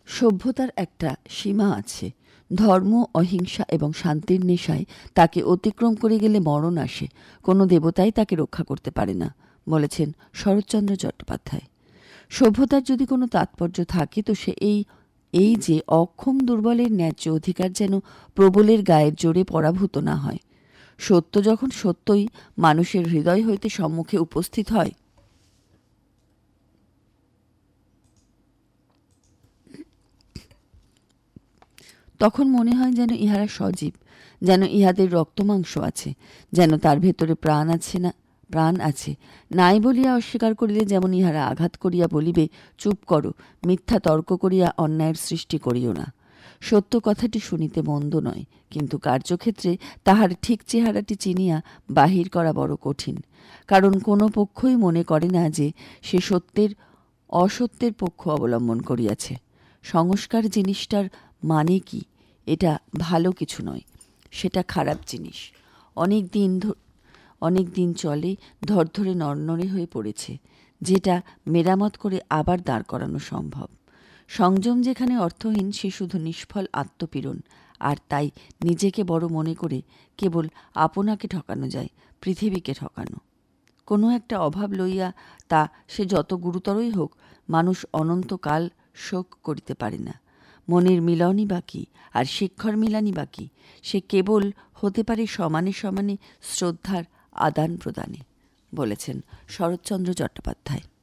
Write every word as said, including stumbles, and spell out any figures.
সভ্যতার একটা সীমা আছে। ধর্ম, অহিংসা এবং শান্তির নেশায় তাকে অতিক্রম করে গেলে মরণ আসে। কোনো দেবতাই তাকে রক্ষা করতে পারে না, বলেছেন শরৎচন্দ্র চট্টোপাধ্যায়। সভ্যতার যদি কোনো তাৎপর্য থাকে তো সে এই এই যে অক্ষম দুর্বলের ন্যায্য অধিকার যেন প্রবলের গায়ের জোরে পরাভূত না হয়। সত্য যখন সত্যই মানুষের হৃদয় হইতে সম্মুখে উপস্থিত হয়, তখন মনে হয় যেন ইহারা সজীব, যেন ইহাদের রক্তমাংস আছে, যেন তার ভেতরে প্রাণ আছে না প্রাণ আছে নাই বলিয়া অস্বীকার করিলে যেমন ইহারা আঘাত করিয়া বলিবে, চুপ করো, মিথ্যা তর্ক করিয়া অন্যায়ের সৃষ্টি করিও না। সত্য কথাটি শুনিতে মন্দ নয়, কিন্তু কার্যক্ষেত্রে তাহার ঠিক চেহারাটি চিনিয়া বাহির করা বড় কঠিন। কারণ কোনো পক্ষই মনে করে না যে সে সত্যের অসত্যের পক্ষ অবলম্বন করিয়াছে। সংস্কার জিনিসটার মানে কি? এটা ভালো কিছু নয়, সেটা খারাপ জিনিস। অনেক দিন অনেক দিন চলে, ধরধরে নড়নড়ে হয়ে পড়েছে, যেটা মেরামত করে আবার দাঁড় করানো সম্ভব। সংযম যেখানে অর্থহীন, সে শুধু নিষ্ফল আত্মপীড়ন। আর তাই নিজেকে বড় মনে করে কেবল আপনাকে ঠকানো যায়, পৃথিবীকে ঠকানো। কোনো একটা অভাব লইয়া, তা সে যত গুরুতরই হোক, মানুষ অনন্তকাল শোক করিতে পারে না। মনের মিলনই বাকি, আর শিক্ষার মিলানই বাকি। সে কেবল হতে পারে সমানে সমানে শ্রদ্ধার আদান প্রদানে, বলেছেন শরৎচন্দ্র চট্টোপাধ্যায়।